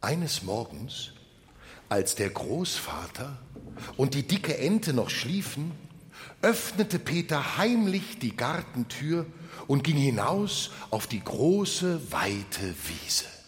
Eines Morgens, als der Großvater und die dicke Ente noch schliefen, öffnete Peter heimlich die Gartentür und ging hinaus auf die große, weite Wiese.